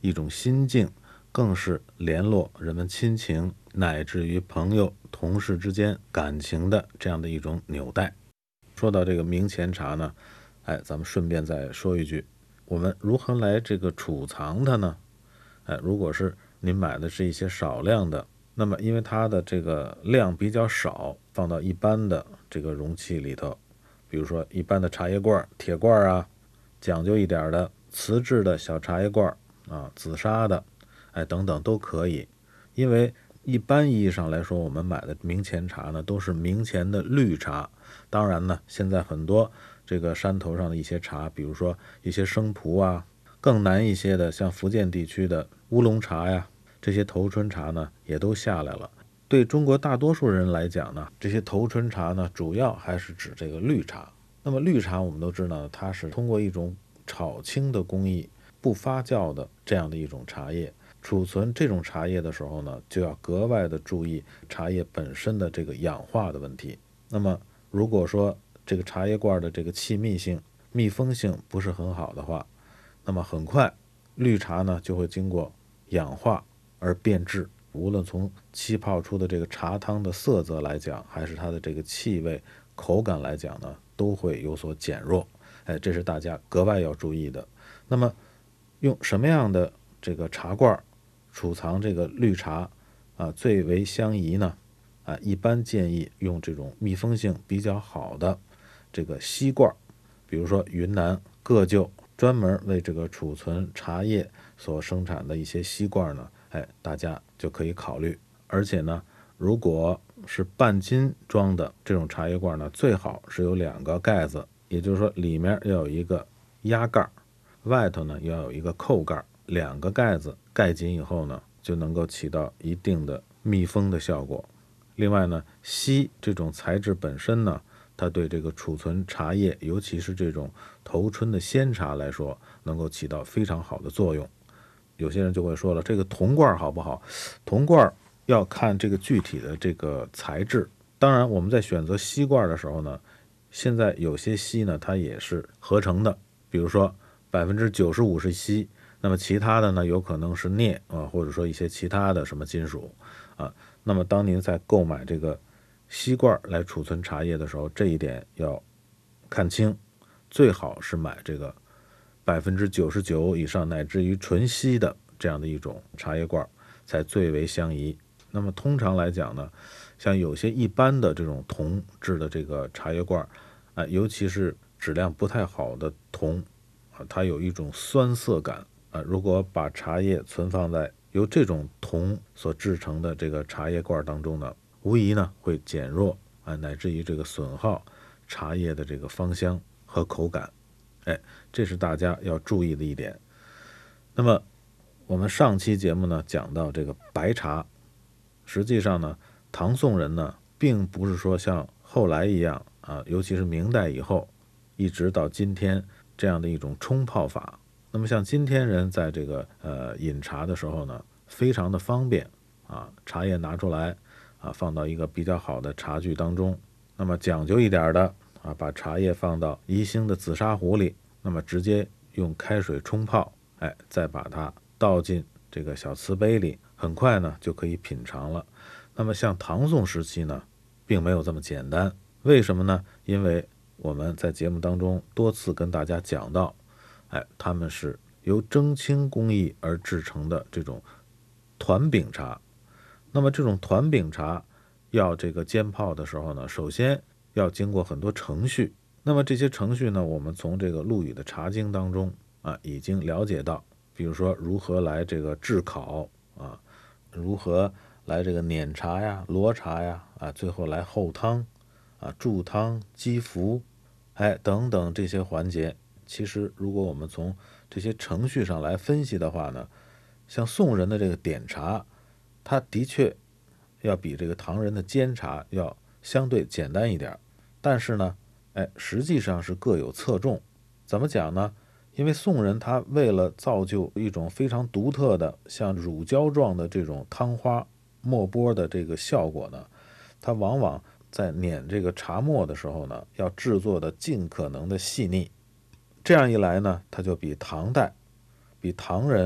一种心境，更是联络人们亲情乃至于朋友同事之间感情的这样的一种纽带。说到这个明前茶呢，咱们顺便再说一句，我们如何来这个储藏它呢？如果是您买的是一些少量的，那么因为它的这个量比较少，放到一般的这个容器里头，比如说一般的茶叶罐、铁罐啊，讲究一点的瓷质的小茶叶罐啊，紫砂的，等等都可以。因为一般意义上来说，我们买的明前茶呢，都是明前的绿茶。当然呢，现在很多这个山头上的一些茶，比如说一些生普啊，更难一些的，像福建地区的乌龙茶呀，这些头春茶呢，也都下来了。对中国大多数人来讲呢，这些头春茶呢，主要还是指这个绿茶。那么绿茶我们都知道，它是通过一种炒青的工艺，不发酵的这样的一种茶叶。储存这种茶叶的时候呢，就要格外的注意茶叶本身的这个氧化的问题。那么如果说这个茶叶罐的这个气密性、密封性不是很好的话，那么很快绿茶呢就会经过氧化而变质，无论从气泡出的这个茶汤的色泽来讲，还是它的这个气味、口感来讲呢，都会有所减弱。这是大家格外要注意的。那么用什么样的这个茶罐储藏这个绿茶最为相宜呢？一般建议用这种密封性比较好的这个锡罐，比如说云南个旧专门为这个储存茶叶所生产的一些锡罐呢，大家就可以考虑。而且呢，如果是半斤装的这种茶叶罐呢，最好是有2个盖子，也就是说里面要有一个压盖，外头呢要有一个扣盖，2个盖子盖紧以后呢，就能够起到一定的密封的效果。另外呢，锡这种材质本身呢，它对这个储存茶叶，尤其是这种头春的鲜茶来说，能够起到非常好的作用。有些人就会说了，这个铜罐好不好？铜罐要看这个具体的这个材质。当然我们在选择锡罐的时候呢，现在有些锡呢，它也是合成的，比如说95%是锡，那么其他的呢，有可能是镍或者说一些其他的什么金属那么当您在购买这个锡罐来储存茶叶的时候，这一点要看清，最好是买这个99%以上乃至于纯锡的这样的一种茶叶罐才最为相宜。那么通常来讲呢，像有些一般的这种铜制的这个茶叶罐尤其是质量不太好的铜它有一种酸涩感如果把茶叶存放在由这种铜所制成的这个茶叶罐当中呢，无疑呢会减弱乃至于这个损耗茶叶的这个芳香和口感。这是大家要注意的一点。那么我们上期节目呢讲到这个白茶，实际上呢，唐宋人呢并不是说像后来一样尤其是明代以后，一直到今天这样的一种冲泡法。那么像今天人在这个饮茶的时候呢，非常的方便茶叶拿出来放到一个比较好的茶具当中，那么讲究一点的把茶叶放到宜兴的紫砂壶里，那么直接用开水冲泡，再把它倒进这个小瓷杯里，很快呢就可以品尝了。那么像唐宋时期呢，并没有这么简单。为什么呢？因为我们在节目当中多次跟大家讲到他们是由蒸青工艺而制成的这种团饼茶。那么这种团饼茶要这个煎泡的时候呢，首先要经过很多程序。那么这些程序呢，我们从这个陆羽的茶经当中已经了解到，比如说如何来这个炙烤如何来这个碾茶呀、罗茶呀最后来后汤注汤、积服等等这些环节。其实如果我们从这些程序上来分析的话呢，像宋人的这个点茶，它的确要比这个唐人的煎茶要相对简单一点，但是呢实际上是各有侧重。怎么讲呢？因为宋人他为了造就一种非常独特的像乳胶状的这种汤花沫波的这个效果呢，他往往在碾这个茶末的时候呢，要制作的尽可能的细腻。这样一来呢，他就比唐人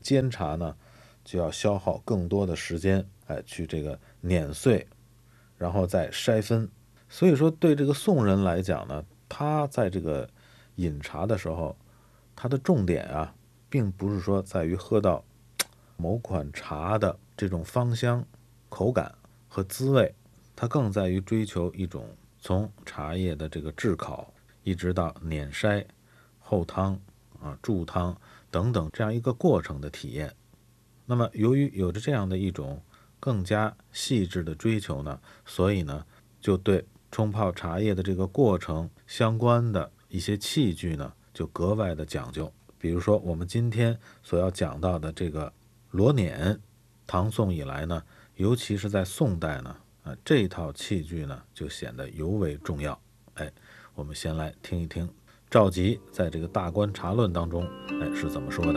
煎茶呢就要消耗更多的时间，去这个碾碎，然后再筛分。所以说对这个宋人来讲呢，他在这个饮茶的时候，他的重点啊，并不是说在于喝到某款茶的这种芳香、口感和滋味，它更在于追求一种从茶叶的这个炙烤，一直到碾筛、后汤注汤等等这样一个过程的体验。那么由于有着这样的一种更加细致的追求呢，所以呢就对冲泡茶叶的这个过程相关的一些器具呢就格外的讲究。比如说我们今天所要讲到的这个罗碾，唐宋以来呢，尤其是在宋代呢，这套器具呢就显得尤为重要。我们先来听一听赵佶在这个《大观茶论》当中是怎么说的。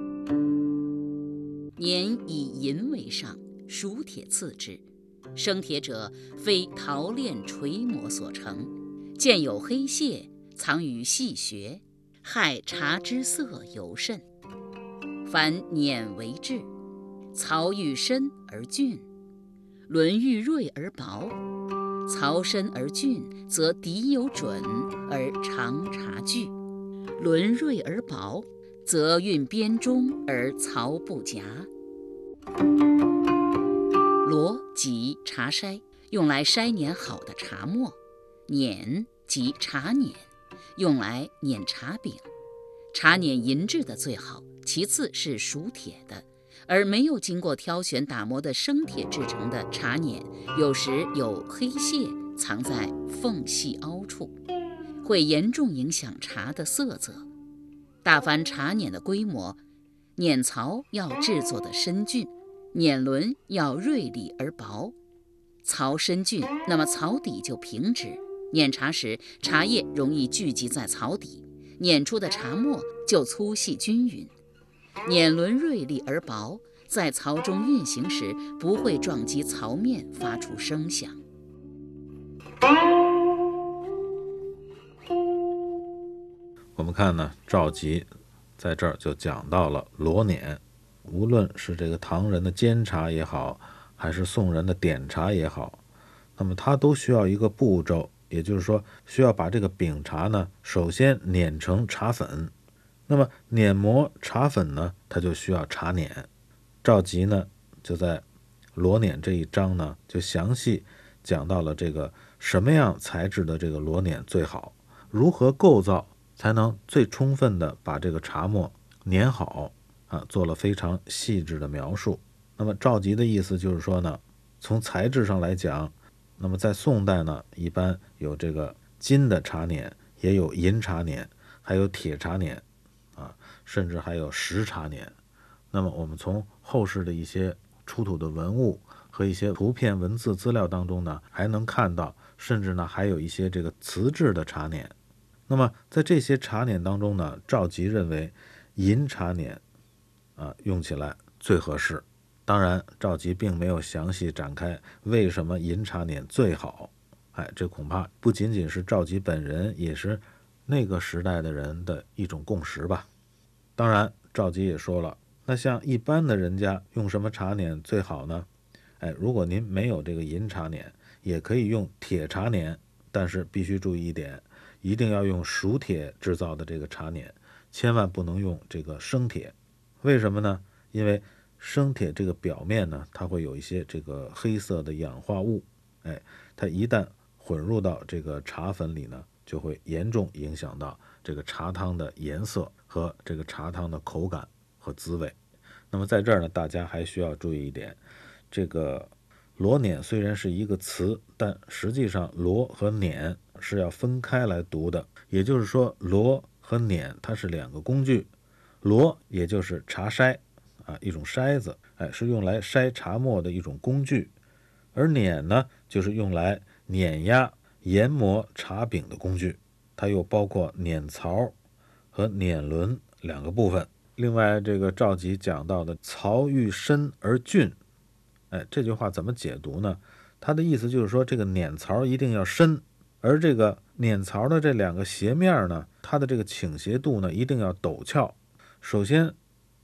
碾以银为上，熟铁次之。生铁者，非陶炼锤磨所成，见有黑屑，藏于细穴，害茶之色尤甚。凡碾为质，槽愈深而峻，轮愈锐而薄。槽深而峻，则底有准而长茶具；轮锐而薄，则运边中而槽不夹。罗即茶筛，用来筛碾好的茶末；碾即茶碾，用来碾茶饼。茶碾银质的最好，其次是熟铁的，而没有经过挑选打磨的生铁制成的茶碾，有时有黑屑藏在缝隙凹处，会严重影响茶的色泽。大凡茶碾的规模，碾槽要制作的深峻，碾轮要锐利而薄。槽深峻，那么槽底就平直，碾茶时茶叶容易聚集在槽底，碾出的茶末就粗细均匀。碾轮锐利而薄，在槽中运行时不会撞击槽面发出声响。 我们看呢，赵佶在这儿就讲到了罗碾。无论是这个唐人的煎茶也好，还是宋人的点茶也好，那么它都需要一个步骤，也就是说需要把这个饼茶呢首先碾成茶粉。那么碾磨茶粉呢，它就需要茶碾。赵佶呢就在罗碾这一章呢就详细讲到了这个什么样材质的这个罗碾最好，如何构造才能最充分的把这个茶末碾好做了非常细致的描述。那么赵佶的意思就是说呢，从材质上来讲，那么在宋代呢，一般有这个金的茶碾，也有银茶碾，还有铁茶碾甚至还有石茶碾。那么我们从后世的一些出土的文物和一些图片文字资料当中呢，还能看到，甚至呢还有一些这个瓷制的茶碾。那么在这些茶碾当中呢，赵佶认为银茶碾用起来最合适。当然赵佶并没有详细展开为什么银茶碾最好，这恐怕不仅仅是赵佶本人，也是那个时代的人的一种共识吧。当然赵佶也说了，那像一般的人家用什么茶碾最好呢？如果您没有这个银茶碾，也可以用铁茶碾，但是必须注意一点，一定要用熟铁制造的这个茶碾，千万不能用这个生铁。为什么呢？因为生铁这个表面呢，它会有一些这个黑色的氧化物，它一旦混入到这个茶粉里呢，就会严重影响到这个茶汤的颜色和这个茶汤的口感和滋味。那么在这儿呢，大家还需要注意一点，这个罗碾虽然是一个词，但实际上罗和碾是要分开来读的，也就是说罗和碾它是两个工具。罗也就是茶筛一种筛子，是用来筛茶末的一种工具，而碾呢就是用来碾压研磨茶饼的工具，它又包括碾槽和碾轮两个部分。另外这个赵佶讲到的槽愈深而峻，这句话怎么解读呢？它的意思就是说这个碾槽一定要深，而这个碾槽的这两个斜面呢，它的这个倾斜度呢一定要陡峭。首先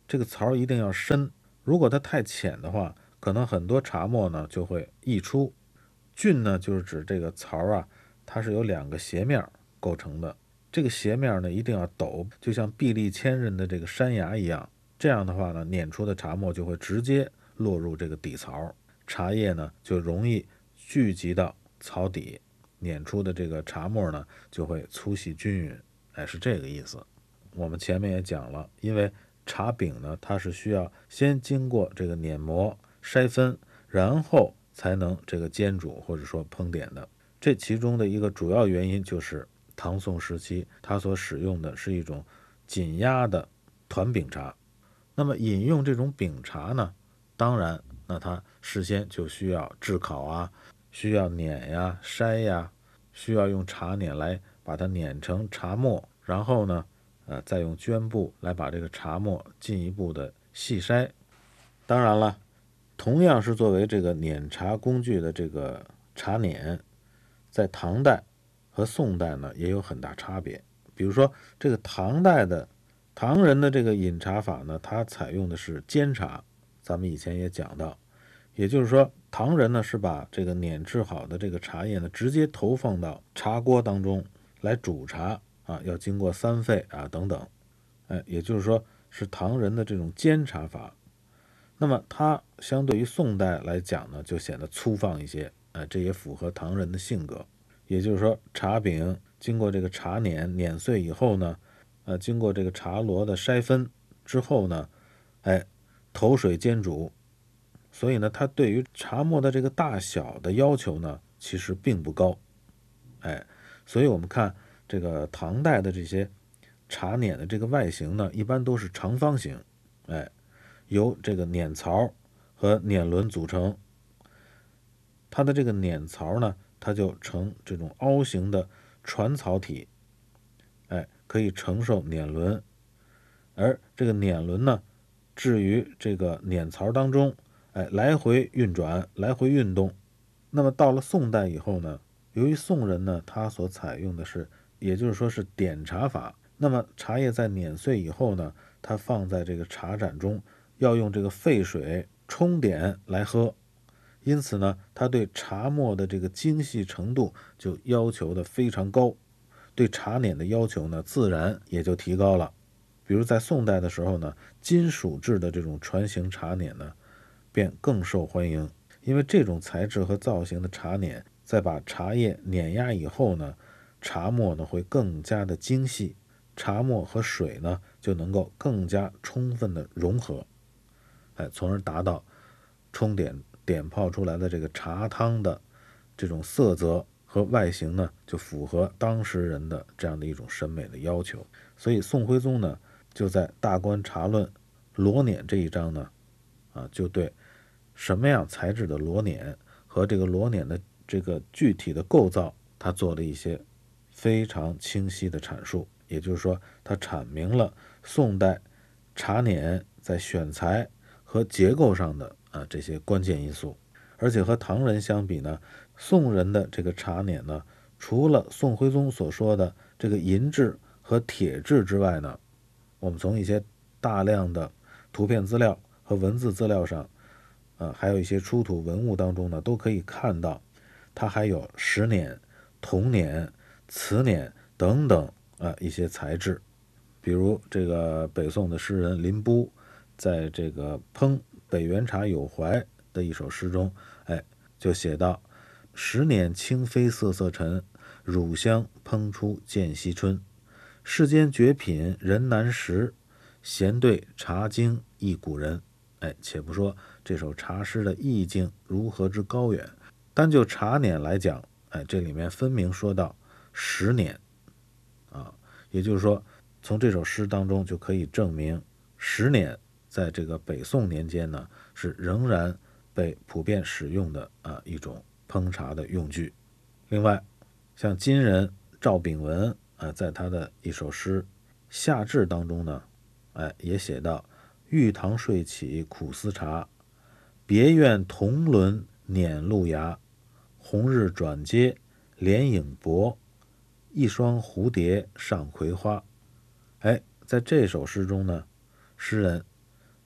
这个槽一定要深，如果它太浅的话，可能很多茶沫呢就会溢出。菌呢就是指这个槽啊，它是由2个斜面构成的，这个斜面呢一定要陡，就像臂力千仞的这个山崖一样，这样的话呢，碾出的茶沫就会直接落入这个底槽，茶叶呢就容易聚集到槽底，碾出的这个茶沫呢就会粗细均匀。是这个意思。我们前面也讲了，因为茶饼呢，它是需要先经过这个碾磨、筛分，然后才能这个煎煮或者说烹点的。这其中的一个主要原因就是唐宋时期它所使用的是一种紧压的团饼茶。那么饮用这种饼茶呢，当然那它事先就需要炙烤啊，需要碾呀、筛呀，需要用茶碾来把它碾成茶末，然后呢再用绢布来把这个茶末进一步的细筛。当然了，同样是作为这个碾茶工具的这个茶碾，在唐代和宋代呢也有很大差别。比如说这个唐人的这个饮茶法呢，它采用的是煎茶，咱们以前也讲到，也就是说唐人呢是把这个碾制好的这个茶叶呢直接投放到茶锅当中来煮茶啊，要经过3沸啊等等，也就是说是唐人的这种煎茶法。那么它相对于宋代来讲呢，就显得粗放一些，这也符合唐人的性格。也就是说，茶饼经过这个茶碾碎以后呢，经过这个茶罗的筛分之后呢，投水煎煮。所以呢，它对于茶沫的这个大小的要求呢，其实并不高。所以我们看这个唐代的这些茶碾的这个外形呢，一般都是长方形，由这个碾槽和碾轮组成。它的这个碾槽呢，它就呈这种凹形的传槽体，可以承受碾轮，而这个碾轮呢，置于这个碾槽当中，来回运转，来回运动。那么到了宋代以后呢，由于宋人呢，他所采用的是，也就是说是点茶法，那么茶叶在碾碎以后呢，它放在这个茶盏中，要用这个沸水冲点来喝，因此呢，它对茶沫的这个精细程度就要求的非常高，对茶碾的要求呢，自然也就提高了。比如在宋代的时候呢，金属制的这种船形茶碾呢，便更受欢迎，因为这种材质和造型的茶碾，在把茶叶碾压以后呢，茶沫呢会更加的精细，茶沫和水呢就能够更加充分的融合，从而达到冲点泡出来的这个茶汤的这种色泽和外形呢，就符合当时人的这样的一种审美的要求。所以宋徽宗呢，就在《大观茶论》螺碾这一章呢，就对什么样材质的螺碾和这个螺碾的这个具体的构造，他做了一些非常清晰的阐述。也就是说，他阐明了宋代茶碾在选材和结构上的这些关键因素。而且和唐人相比呢，宋人的这个茶碾呢，除了宋徽宗所说的这个银质和铁质之外呢，我们从一些大量的图片资料和文字资料上，还有一些出土文物当中呢，都可以看到，它还有石碾、铜碾、瓷碾等等一些材质。比如这个北宋的诗人林逋，在这个烹北元茶有怀的一首诗中，就写道：石碾轻飞瑟瑟沉，乳香烹出见西春。世间绝品人难识，闲对茶经忆古人。且不说这首茶诗的意境如何之高远，单就茶碾来讲，这里面分明说到石碾，也就是说，从这首诗当中就可以证明，石碾在这个北宋年间呢，是仍然被普遍使用的一种烹茶的用具。另外，像金人赵秉文在他的一首诗《夏至》当中呢，也写到：玉堂睡起苦思茶，别院铜轮碾露芽。红日转接莲影薄，一双蝴蝶上葵花。在这首诗中呢，诗人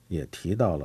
也提到了